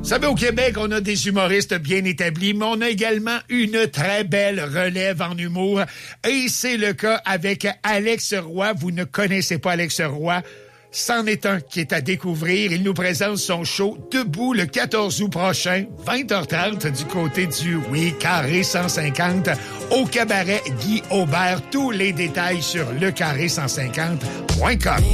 Vous savez, au Québec, on a des humoristes bien établis, mais on a également une très belle relève en humour. Et c'est le cas avec Alex Roy. Vous ne connaissez pas Alex Roy. C'en est un qui est à découvrir. Il nous présente son show Debout le 14 août prochain, 20h30 du côté du, Carré 150 au cabaret Guy Aubert. Tous les détails sur lecarré150.com.